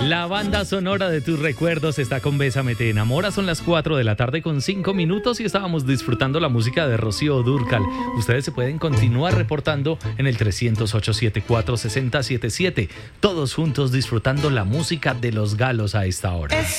La banda sonora de tus recuerdos está con Bésame Te Enamora. Son las 4 de la tarde con 5 minutos y estábamos disfrutando la música de Rocío Dúrcal. Ustedes se pueden continuar reportando en el 300-874-6077. Todos juntos disfrutando la música de Los Galos a esta hora.